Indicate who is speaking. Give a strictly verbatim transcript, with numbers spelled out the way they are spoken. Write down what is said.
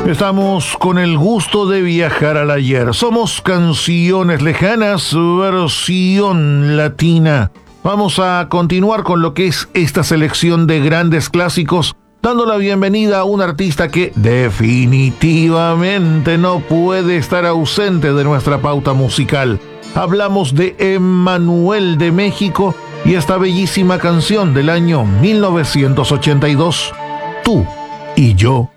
Speaker 1: Estamos con el gusto de viajar al ayer. Somos Canciones Lejanas, versión latina. Vamos a continuar con lo que es esta selección de grandes clásicos, dando la bienvenida a un artista que definitivamente no puede estar ausente de nuestra pauta musical. Hablamos de Emmanuel de México y esta bellísima canción del año mil novecientos ochenta y dos, Tú y Yo.